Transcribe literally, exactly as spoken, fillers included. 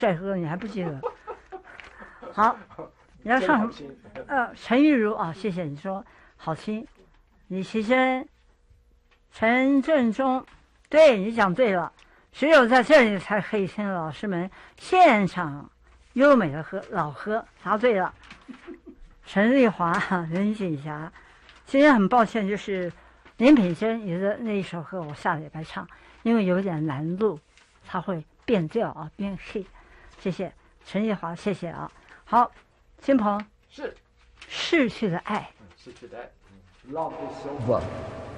帅哥，你还不记得？好，你要唱什么？呃，陈玉如啊，谢谢你说好听。李奇珍、陈振中，对你讲对了，只有在这里才可以听到老师们现场优美的歌老歌，答对了。陈丽华、任锦霞，今天很抱歉，就是林品珍你的那一首歌我下礼拜唱，因为有点难录，它会变调啊，变 key。谢谢陈丽华，谢谢啊。好，金鹏是逝去的爱， 逝去的爱，嗯，Love is over。